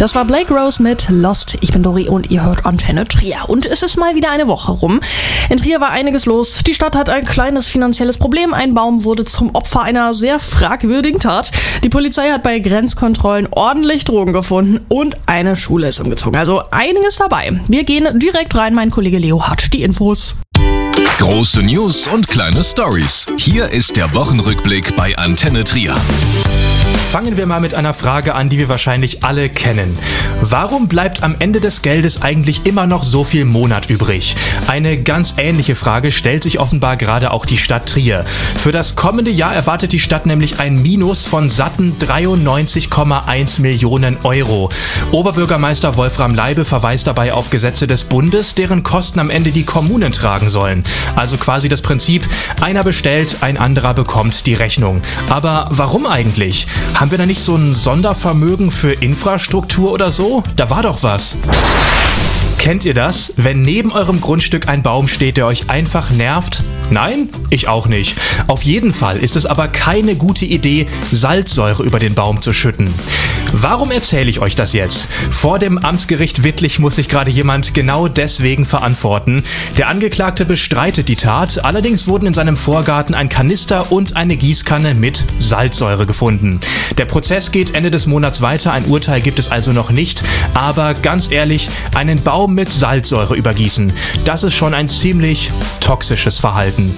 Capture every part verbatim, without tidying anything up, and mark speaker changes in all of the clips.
Speaker 1: Das war Blake Rose mit Lost. Ich bin Dori und ihr hört Antenne Trier. Und es ist mal wieder eine Woche rum. In Trier war einiges los. Die Stadt hat ein kleines finanzielles Problem. Ein Baum wurde zum Opfer einer sehr fragwürdigen Tat. Die Polizei hat bei Grenzkontrollen ordentlich Drogen gefunden und eine Schule ist umgezogen. Also einiges dabei. Wir gehen direkt rein. Mein Kollege Leo hat die Infos.
Speaker 2: Große News und kleine Stories. Hier ist der Wochenrückblick bei Antenne Trier.
Speaker 3: Fangen wir mal mit einer Frage an, die wir wahrscheinlich alle kennen. Warum bleibt am Ende des Geldes eigentlich immer noch so viel Monat übrig? Eine ganz ähnliche Frage stellt sich offenbar gerade auch die Stadt Trier. Für das kommende Jahr erwartet die Stadt nämlich ein Minus von satten dreiundneunzig Komma eins Millionen Euro. Oberbürgermeister Wolfram Leibe verweist dabei auf Gesetze des Bundes, deren Kosten am Ende die Kommunen tragen sollen. Also quasi das Prinzip, einer bestellt, ein anderer bekommt die Rechnung. Aber warum eigentlich? Haben wir da nicht so ein Sondervermögen für Infrastruktur oder so? Da war doch was. Kennt ihr das? Wenn neben eurem Grundstück ein Baum steht, der euch einfach nervt? Nein? Ich auch nicht. Auf jeden Fall ist es aber keine gute Idee, Salzsäure über den Baum zu schütten. Warum erzähle ich euch das jetzt? Vor dem Amtsgericht Wittlich muss sich gerade jemand genau deswegen verantworten. Der Angeklagte bestreitet die Tat, allerdings wurden in seinem Vorgarten ein Kanister und eine Gießkanne mit Salzsäure gefunden. Der Prozess geht Ende des Monats weiter, ein Urteil gibt es also noch nicht, aber ganz ehrlich, einen Baum mit Salzsäure übergießen, das ist schon ein ziemlich toxisches Verhalten.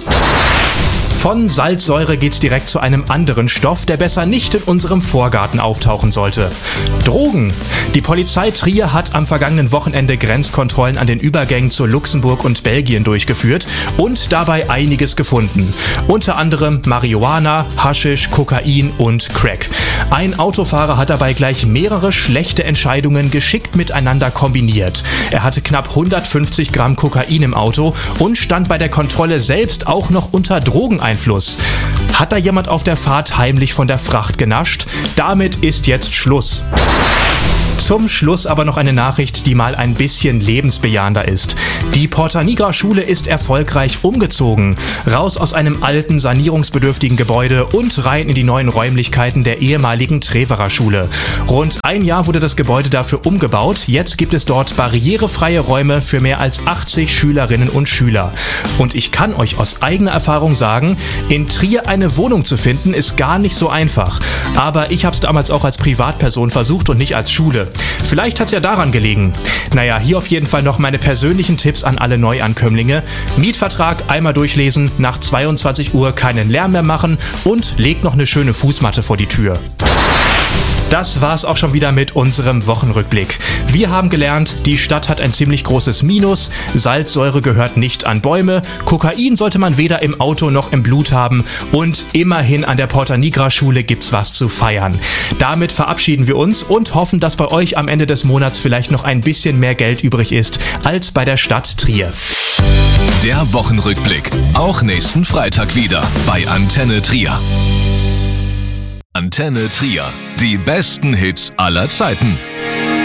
Speaker 3: Von Salzsäure geht's direkt zu einem anderen Stoff, der besser nicht in unserem Vorgarten auftauchen sollte. Drogen. Die Polizei Trier hat am vergangenen Wochenende Grenzkontrollen an den Übergängen zu Luxemburg und Belgien durchgeführt und dabei einiges gefunden. Unter anderem Marihuana, Haschisch, Kokain und Crack. Ein Autofahrer hat dabei gleich mehrere schlechte Entscheidungen geschickt miteinander kombiniert. Er hatte knapp hundertfünfzig Gramm Kokain im Auto und stand bei der Kontrolle selbst auch noch unter Drogeneinfluss. Hat da jemand auf der Fahrt heimlich von der Fracht genascht? Damit ist jetzt Schluss. Zum Schluss aber noch eine Nachricht, die mal ein bisschen lebensbejahender ist. Die Porta Nigra Schule ist erfolgreich umgezogen. Raus aus einem alten, sanierungsbedürftigen Gebäude und rein in die neuen Räumlichkeiten der ehemaligen Treverer Schule. Rund ein Jahr wurde das Gebäude dafür umgebaut. Jetzt gibt es dort barrierefreie Räume für mehr als achtzig Schülerinnen und Schüler. Und ich kann euch aus eigener Erfahrung sagen, in Trier eine Wohnung zu finden, ist gar nicht so einfach. Aber ich habe es damals auch als Privatperson versucht und nicht als Schule. Vielleicht hat es ja daran gelegen. Naja, hier auf jeden Fall noch meine persönlichen Tipps an alle Neuankömmlinge. Mietvertrag einmal durchlesen, nach zweiundzwanzig Uhr keinen Lärm mehr machen und legt noch eine schöne Fußmatte vor die Tür. Das war's auch schon wieder mit unserem Wochenrückblick. Wir haben gelernt, die Stadt hat ein ziemlich großes Minus, Salzsäure gehört nicht an Bäume, Kokain sollte man weder im Auto noch im Blut haben und immerhin an der Porta Nigra Schule gibt's was zu feiern. Damit verabschieden wir uns und hoffen, dass bei euch am Ende des Monats vielleicht noch ein bisschen mehr Geld übrig ist als bei der Stadt Trier.
Speaker 2: Der Wochenrückblick, auch nächsten Freitag wieder bei Antenne Trier. Antenne Trier, die besten Hits aller Zeiten.